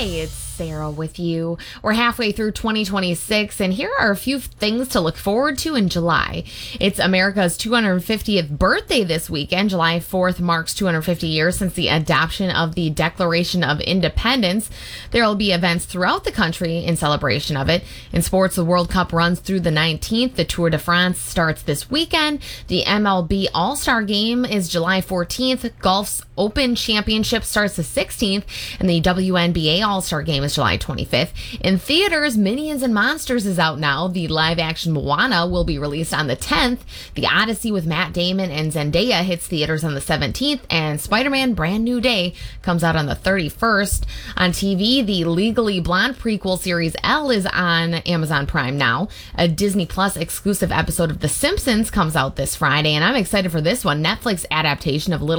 Hey, it's Sarah with you. We're halfway through 2026, and here are a few things to look forward to in July. It's America's 250th birthday this weekend. July 4th marks 250 years since the adoption of the Declaration of Independence. There will be events throughout the country in celebration of it. In sports, the World Cup runs through the 19th. The Tour de France starts this weekend. The MLB All-Star Game is July 14th. Golf's Open Championship starts the 16th, and the WNBA All-Star Game is July 25th. In theaters, Minions and Monsters is out now. The live-action Moana will be released on the 10th. The Odyssey with Matt Damon and Zendaya hits theaters on the 17th, and Spider-Man Brand New Day comes out on the 31st. On TV, the Legally Blonde prequel series Elle is on Amazon Prime now. A Disney Plus exclusive episode of The Simpsons comes out this Friday, and I'm excited for this one. Netflix adaptation of Little